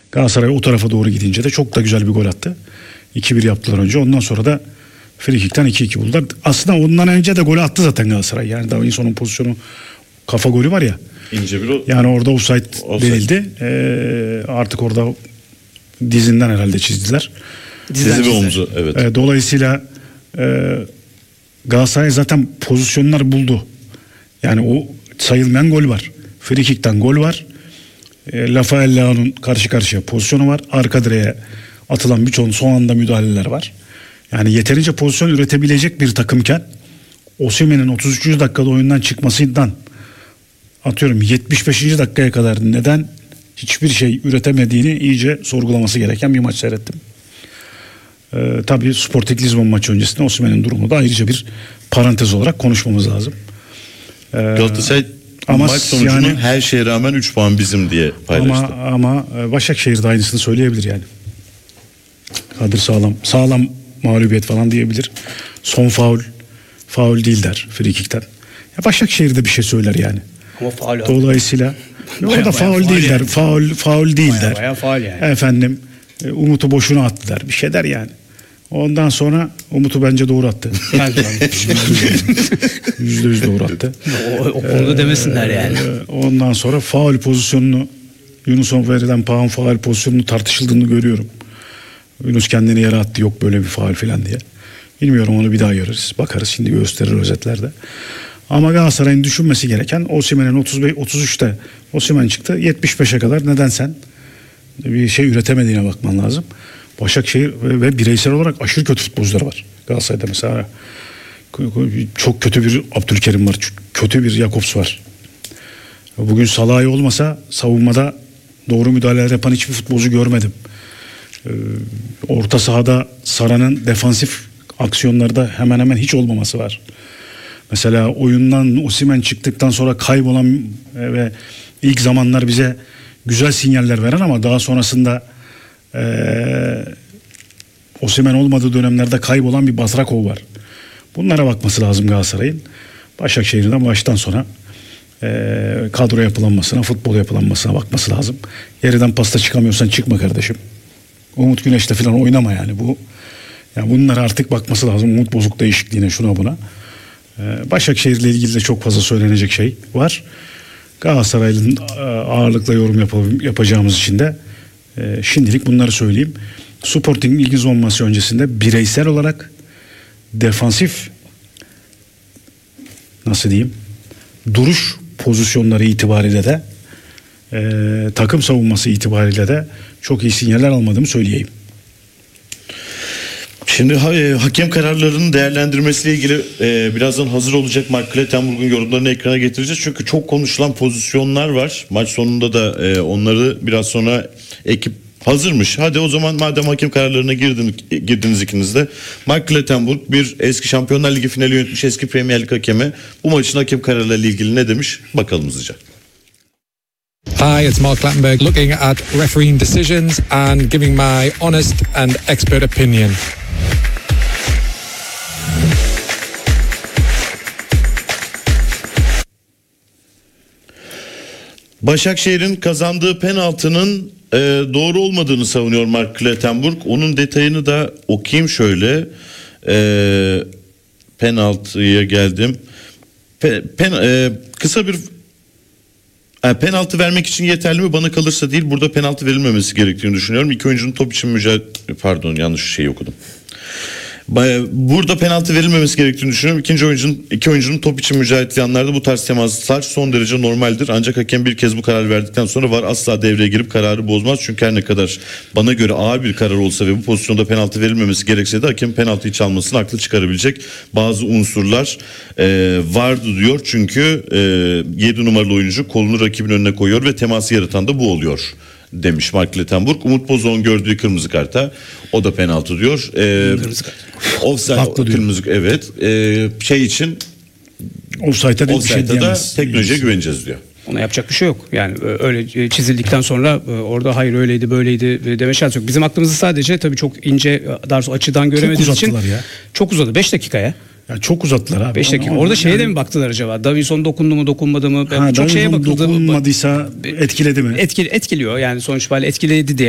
Galatasaray o tarafa doğru gidince de çok da güzel bir gol attı. 2-1 yaptılar önce. Ondan sonra da frikikten 2-2 buldular. Aslında ondan önce de golü attı zaten Galatasaray. Yani Davinson'un pozisyonu, kafa golü var ya. İnce bir o. Yani orada offside denildi. Artık orada dizinden herhalde çizdiler. Dizi ve omzu, evet. Dolayısıyla Galatasaray zaten pozisyonlar buldu. Yani o sayılmayan gol var. Frikikten gol var. Rafael Leao'nun karşı karşıya pozisyonu var. Arka direğe atılan birçok son anda müdahaleler var. Yani yeterince pozisyon üretebilecek bir takımken Osimhen'in 33. dakikada oyundan çıkmasından atıyorum 75. dakikaya kadar neden hiçbir şey üretemediğini iyice sorgulaması gereken bir maç seyrettim. Tabii Sporting Lisbon maçı öncesinde Osimhen'in durumu da ayrıca bir parantez olarak konuşmamız lazım. Galatasaray maç sonucunu yani, her şeye rağmen 3 puan bizim diye paylaştı. Ama Başakşehir de aynısını söyleyebilir yani. Kadir sağlam mağlubiyet falan diyebilir. Son faul değil der frikikten. Ya Başakşehir de bir şey söyler yani. Ama faul. Dolayısıyla o da faul değil der. Faul değil der. Bayağı faul yani. Efendim Umut'u boşuna attı der. Bir şey der yani. Ondan sonra Umut'u bence doğru attı. %100 doğru attı. O konuda demesinler yani. Ondan sonra faul pozisyonunu, Yunus'a verilen faul pozisyonunu tartışıldığını görüyorum. Yunus kendini yere attı, yok böyle bir faul falan diye. Bilmiyorum, onu bir daha görürüz. Bakarız, şimdi gösterir özetlerde. Ama Galatasaray'ın düşünmesi gereken, Osimhen'in 33'te Osimhen çıktı. 75'e kadar neden sen bir şey üretemediğine bakman lazım. Başakşehir ve bireysel olarak aşırı kötü futbolcuları var. Galatasaray'da mesela çok kötü bir Abdülkerim var. Kötü bir Jakobs var. Bugün Salah'ı olmasa savunmada doğru müdahaleler yapan hiçbir futbolcu görmedim. Orta sahada Sara'nın defansif aksiyonlarda hemen hemen hiç olmaması var. Mesela oyundan Osimhen çıktıktan sonra kaybolan ve ilk zamanlar bize güzel sinyaller veren ama daha sonrasında Osimhen olmadığı dönemlerde kaybolan bir Batrakov var. Bunlara bakması lazım Galatasaray'ın. Başakşehir'den baştan sona kadro yapılanmasına, futbol yapılanmasına bakması lazım. Yerden pasta çıkamıyorsan çıkma kardeşim. Umut Güneş'le falan oynama yani. Yani bunlara artık bakması lazım. Umut bozuk değişikliğine, şuna buna. Başakşehir'le ilgili de çok fazla söylenecek şey var. Galatasaray'ın ağırlıkla yorum yapacağımız için de şimdilik bunları söyleyeyim. Sporting Lisbon maçı öncesinde bireysel olarak defansif, nasıl diyeyim, duruş pozisyonları itibariyle de takım savunması itibariyle de çok iyi sinyaller almadığımı söyleyeyim. Şimdi hakem kararlarının değerlendirmesiyle ilgili birazdan hazır olacak Mark Klettenburg'un yorumlarını ekrana getireceğiz. Çünkü çok konuşulan pozisyonlar var. Maç sonunda da onları biraz sonra ekip hazırmış. Hadi o zaman madem hakem kararlarına girdiniz ikiniz de. Mark Klettenburg, bir eski Şampiyonlar Ligi finali yönetmiş eski Premier Lig hakemi, bu maçın hakem kararlarıyla ilgili ne demiş? Bakalım hızlıca. Hi, it's Mark Klettenburg looking at refereeing decisions and giving my honest and expert opinion. Başakşehir'in kazandığı penaltının doğru olmadığını savunuyor Mark Klettenburg. Onun detayını da okuyayım şöyle. Penaltıya geldim. Kısa bir penaltı vermek için yeterli mi? Bana kalırsa değil. Burada penaltı verilmemesi gerektiğini düşünüyorum. İki oyuncunun top için yanlış şey okudum. Burada penaltı verilmemesi gerektiğini düşünüyorum. İki oyuncunun top için mücadele ettiği anlarda bu tarz temaslar son derece normaldir. Ancak hakem bir kez bu kararı verdikten sonra VAR asla devreye girip kararı bozmaz. Çünkü her ne kadar bana göre ağır bir karar olsa ve bu pozisyonda penaltı verilmemesi gerekse de hakem penaltıyı çalmasını haklı çıkarabilecek bazı unsurlar vardı diyor. Çünkü 7 numaralı oyuncu kolunu rakibin önüne koyuyor ve teması yaratan da bu oluyor demiş Mark Klettenburg. Umut Bozok'un gördüğü kırmızı karta o da penaltı diyor. Offside, kırmızı, evet. Şey için offside'da bir şey diyemez. Teknolojiye güveneceğiz diyor. Ona yapacak bir şey yok. Yani öyle çizildikten sonra orada hayır öyleydi böyleydi deme şansı yok. Bizim aklımızı sadece tabii çok ince, daha doğrusu açıdan göremediğimiz için ya. Çok uzadı. 5 dakikaya. Ya çok uzattılar abi. 5 dakika. Orada şeye de mi baktılar acaba? Davinson dokundu mu dokunmadı mı? Çok şeye bakıldı. Dokunmadıysa etkiledi mi? Etkiliyor yani, sonuç itibariyle etkiledi diye